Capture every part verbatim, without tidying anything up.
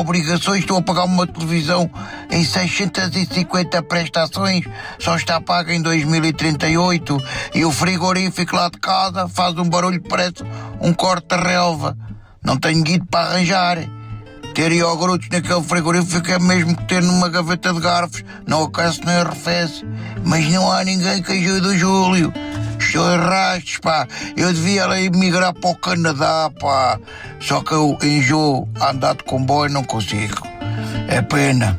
obrigações, estou a pagar uma televisão em seiscentas e cinquenta prestações, só está paga em dois mil e trinta e oito, e o frigorífico lá de casa faz um barulho que parece um corte de relva. Não tenho guido para arranjar. Ter iogurtes naquele frigorífico é mesmo que ter numa gaveta de garfos, não aquece nem arrefece. Mas não há ninguém que ajude o Júlio. Estou em rastros, pá. Eu devia lá emigrar para o Canadá, pá. Só que eu enjoo a andar de comboio, não consigo. É pena.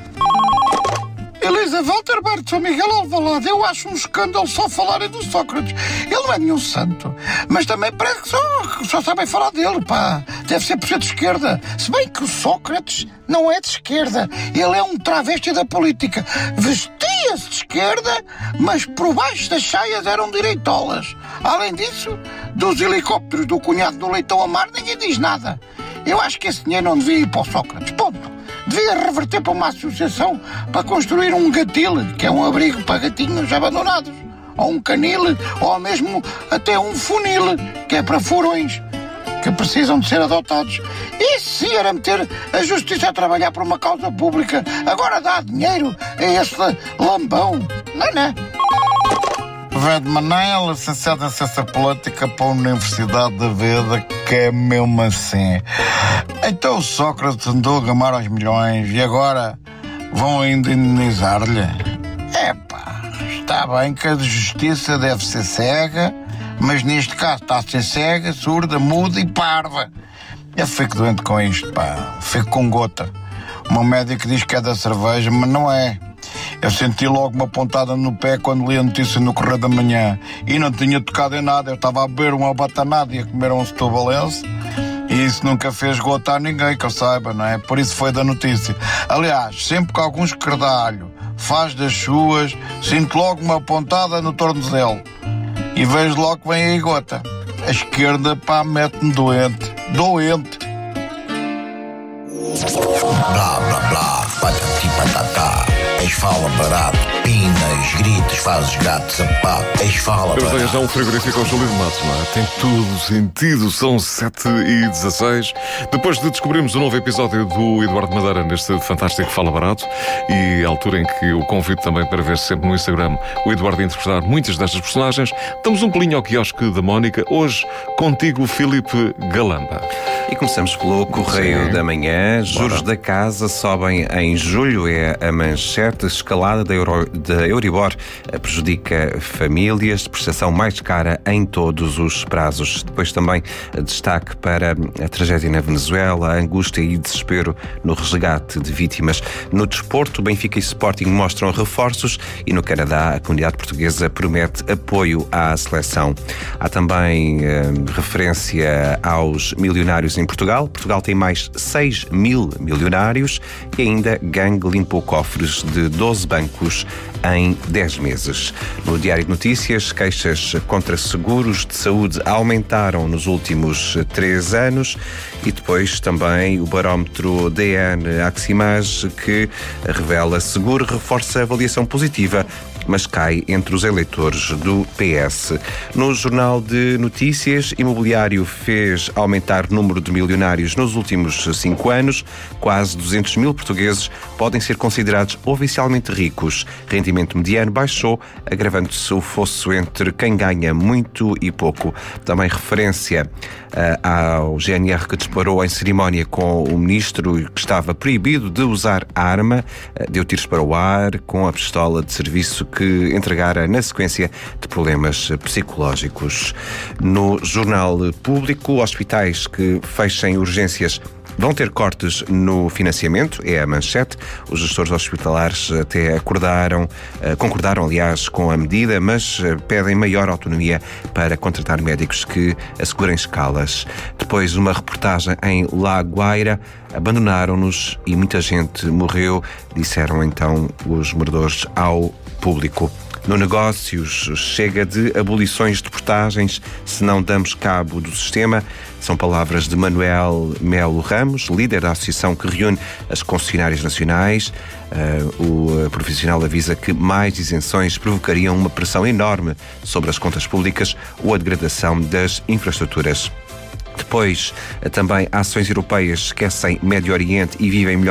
Elisa, Walter Berto, São Miguel Alvalade, eu acho um escândalo só falarem do Sócrates. Ele não é nenhum santo, mas também parece que só, só sabem falar dele, pá. Deve ser por ser de esquerda. Se bem que o Sócrates não é de esquerda. Ele é um travesti da política. Vestia-se de esquerda, mas por baixo das saias eram direitolas. Além disso, dos helicópteros do cunhado do Leitão Amar, ninguém diz nada. Eu acho que esse dinheiro não devia ir para o Sócrates, ponto. Devia reverter para uma associação para construir um gatil, que é um abrigo para gatinhos abandonados, ou um canil, ou mesmo até um funil, que é para furões que precisam de ser adotados. Isso sim era meter a justiça a trabalhar por uma causa pública. Agora dá dinheiro a esse lambão. Não, não. Ved Manel, licenciado em Ciência Política para a Universidade da Vida, que é mesmo assim. Então o Sócrates andou a gamar aos milhões e agora vão ainda indenizar-lhe? Epá, está bem que a justiça deve ser cega, mas neste caso está a ser cega, surda, muda e parva. Eu fico doente com isto, pá. Fico com gota. O meu médico diz que é da cerveja, mas não é. Eu senti logo uma pontada no pé quando li a notícia no Correio da Manhã e não tinha tocado em nada. Eu estava a beber uma batanada e a comer um setubalense e isso nunca fez gota a ninguém, que eu saiba, não é? Por isso foi da notícia. Aliás, sempre que algum esquerdalho faz das suas, sinto logo uma pontada no tornozelo e vejo logo que vem aí gota. A esquerda, pá, mete-me doente. Doente. Blá, blá, blá, patati patatá. Eis fala barato, pinas, gritos, fazes gato, sapato. Eis fala barato. Eu já um frigorífico ao Júlio de Matos, não é? Tem tudo sentido, são sete e dezasseis. Depois de descobrirmos o novo episódio do Eduardo Madeira neste fantástico Fala Barato e a altura em que o convido também para ver sempre no Instagram o Eduardo interpretar muitas destas personagens, damos um pulinho ao quiosque da Mónica, hoje contigo, Filipe Galamba. E começamos pelo Correio Sim. da Manhã. Juros Bora. da casa sobem em julho, é a manchete. Escalada da, Euro, da Euribor prejudica famílias, prestação mais cara em todos os prazos. Depois também destaque para a tragédia na Venezuela, a angústia e desespero no resgate de vítimas. No desporto, Benfica e Sporting mostram reforços e no Canadá a comunidade portuguesa promete apoio à seleção. Há também eh, referência aos milionários em Portugal. Portugal tem mais seis mil milionários e ainda gangue limpou cofres de doze bancos em dez meses. No Diário de Notícias, queixas contra seguros de saúde aumentaram nos últimos três anos e depois também o barómetro D N Aximage, que revela seguro reforça a avaliação positiva, mas cai entre os eleitores do P S. No Jornal de Notícias, imobiliário fez aumentar o número de milionários nos últimos cinco anos. Quase duzentos mil portugueses podem ser considerados oficialmente ricos. Rendimento mediano baixou, agravando-se o fosso entre quem ganha muito e pouco. Também referência uh, ao G N R que disparou em cerimónia com o ministro que estava proibido de usar arma, uh, deu tiros para o ar com a pistola de serviço que entregara na sequência de problemas psicológicos. No Jornal Público, hospitais que fechem urgências vão ter cortes no financiamento, é a manchete. Os gestores hospitalares até acordaram, concordaram, aliás, com a medida, mas pedem maior autonomia para contratar médicos que assegurem escalas. Depois, uma reportagem em La Guaira, abandonaram-nos e muita gente morreu, disseram então os moradores ao Público. No Negócios, chega de abolições de portagens se não damos cabo do sistema. São palavras de Manuel Melo Ramos, líder da associação que reúne as concessionárias nacionais. Uh, o profissional avisa que mais isenções provocariam uma pressão enorme sobre as contas públicas ou a degradação das infraestruturas. Depois, também ações europeias esquecem Médio Oriente e vivem melhor